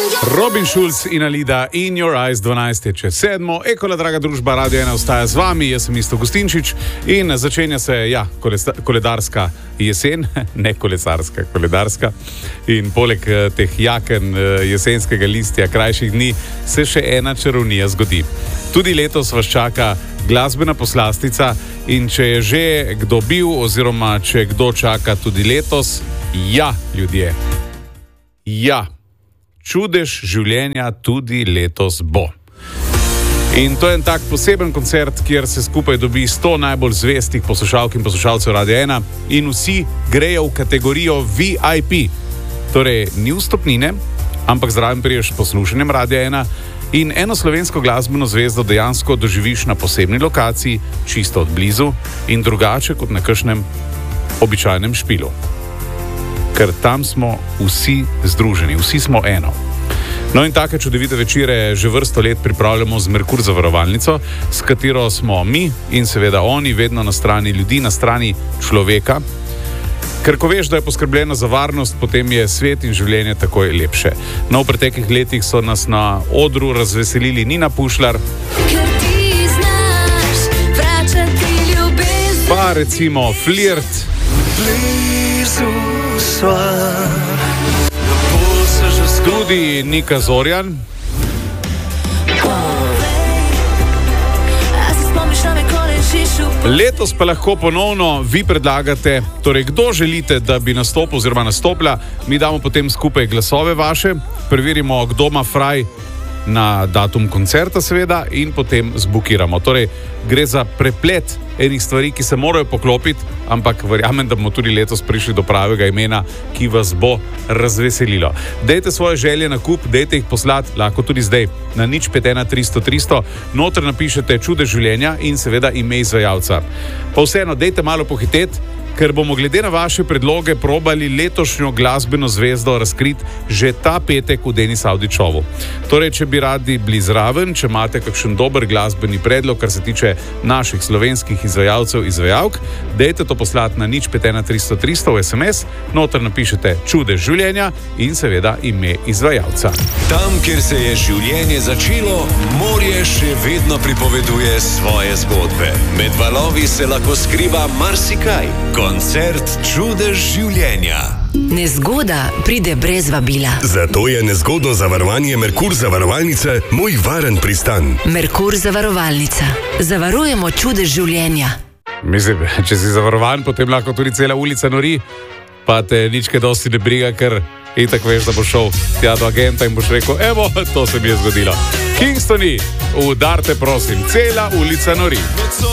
Robin Schulz in Alida In Your Eyes, 12:07. Ekola, draga družba, Radio 1 ostaja z vami, jaz sem Isto Gustinčič in začenja se, koledarska jesen, ne kolesarska, koledarska. In poleg teh jaken jesenskega listja krajših dni se še ena čarovnija zgodi. Tudi letos vas čaka glasbena poslastica in če je že kdo bil oziroma če kdo čaka tudi letos, ljudje, čudež življenja tudi letos bo. In to je en tak poseben koncert, kjer se skupaj dobi 100 najbolj zvestih poslušalk in poslušalcev Radio 1 in vsi grejo v kategorijo VIP. Torej, ni vstopnine, ampak zraven priješ poslušanjem Radio 1 in eno slovensko glasbeno zvezdo dejansko doživiš na posebni lokaciji, čisto od blizu in drugače kot na kakšnem običajnem špilu. Ker tam smo vsi združeni, vsi smo eno. No in take čudovite večere že vrsto let pripravljamo z Merkur zavarovalnico, s katero smo mi in seveda oni vedno na strani ljudi, na strani človeka. Ker ko veš, da je poskrbljeno za varnost, potem je svet in življenje takoj lepše. No, v preteklih letih so nas na odru razveselili Nina Pušlar, pa recimo Flirt, tudi Nika Zorjan, letos pa lahko ponovno vi predlagate, torej kdo želite, da bi nastopil oziroma nastopila, mi damo potem skupaj glasove vaše, preverimo, kdo ima fraj na datum koncerta seveda in potem zbukiramo. Torej, gre za preplet enih stvari, ki se morajo poklopiti, ampak verjamem, da bomo tudi letos prišli do pravega imena, ki vas bo razveselilo. Dajte svoje želje na kup, dajte jih poslati, lahko tudi zdaj, na 051 300 300, noter napišete čudež življenja in seveda ime izvajalca. Pa vseeno, dajte malo pohiteti, ker bomo glede na vaše predloge probali letošnjo glasbeno zvezdo razkriti že ta petek v Denis Avdićovu. Torej, če bi radi bili zraven, če imate kakšen dober glasbeni predlog, kar se tiče naših slovenskih izvajalcev, izvajalk, dajte to poslati na 051 300 300 v SMS, noter napišete čudež življenja in seveda ime izvajalca. Tam, kjer se je življenje začelo, morje še vedno pripoveduje svoje zgodbe. Med valovi se lahko skriva marsikaj. Koncert čudež življenja. Nezgoda pride brez vabila. Zato je nezgodno zavarovanje Merkur zavarovalnice moj varen pristan. Merkur zavarovalnica. Zavarujemo čudež življenja. Mislim, če si zavarovan, potem lahko tudi cela ulica nori, pa te nič kaj dosti ne briga, ker itak veš, da bo šel tja do agenta in boš rekel, evo, to se mi je zgodilo. Kingstoni, udarte prosim, cela ulica nori.